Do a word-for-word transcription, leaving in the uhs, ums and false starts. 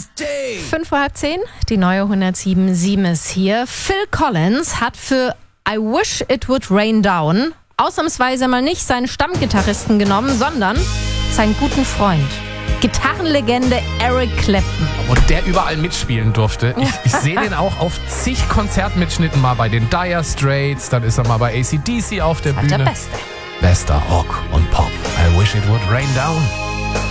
Fünf vor halb zehn, die neue hundertsieben Komma sieben ist hier. Phil Collins hat für I Wish It Would Rain Down ausnahmsweise mal nicht seinen Stammgitarristen genommen, sondern seinen guten Freund, Gitarrenlegende Eric Clapton. Und der überall mitspielen durfte. Ich, ich sehe den auch auf zig Konzertmitschnitten, mal bei den Dire Straits, dann ist er mal bei A C D C auf der Das ist Bühne. der Beste. Bester Rock und Pop. I Wish It Would Rain Down.